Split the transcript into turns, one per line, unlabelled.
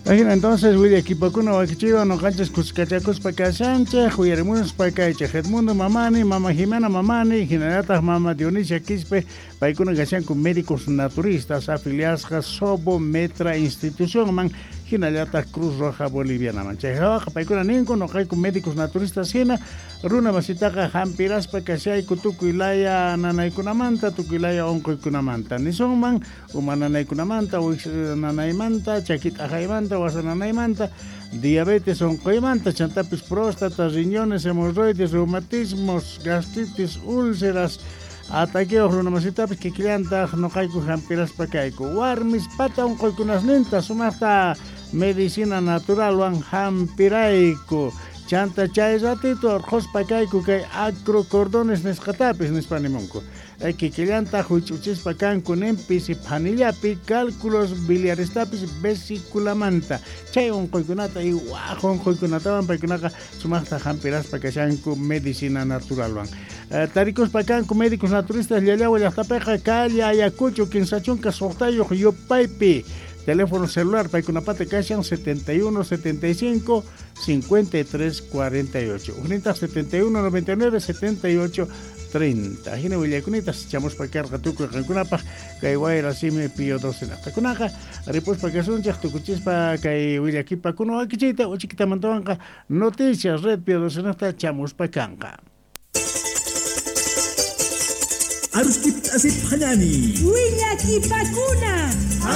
Ajina entonces William Kipakuna Wakichiwa no canchas Cuscachacos para Sánchez, Huyarimunos para Caiche, Edmundo Mamani, Mama Jimena Mamani, Generata Mama Dionisia Quispe, Paikuna Gasian con médicos naturistas afiliados a Sobo Metra Institución Man, Ginalata Cruz Roja Boliviana Mancheja, Paikuna Ninco, no hay con médicos naturistas Siena, Runa Masitaca Jampiras para Casiay Kutukuilaya Nanaikunamanta, Tukuilaya Onkoikunamanta, Nisonman, Umananaikunamanta, Nanaimanta, Chaquita Jaimanta, Guasananaimanta, diabetes oncoimanta, chantapis próstata, riñones, hemorroides, reumatismos, gastritis, úlceras, ataqueos, runamasitapis, kikilianta, nojaiku, jampiras, pacaiku, warmis, pata, oncoicunas nintas, sumasta medicina natural, wan jampiraiku, chanta chay ratito, orjos pacaiku, que acrocordones nescatapis, nespanimonco. Kikilianta huchuchispa kanku nempis panillapi cálculos biliaristapis vesiculamanta chay onqoykunata iwaq onqoykunatawan paykunaqa sumaqta hampiraspa kashanku medicina naturalwan tarikuspa kanku médicos naturistas llallawa llaqtapiqa calle Ayacucho kinsachunqa suqtayuq yupaypi teléfono celular paykunapata kashan 71 75 53 48 unita 71 99 78 30. Hina Williakunitas, chamos para carga tuco y rankunapa, Kaiwaira Sime Pio 12 Nata Kunaja, Ripos para Casuncha, Tucuchispa, Kai Williakipa Kuno, Akichita, o Chiquita Mantoanca, Noticias Red Pio 12 Nata, chamos para Kanga.
Aruskip Asip Hanani,
Williakipa Kuna.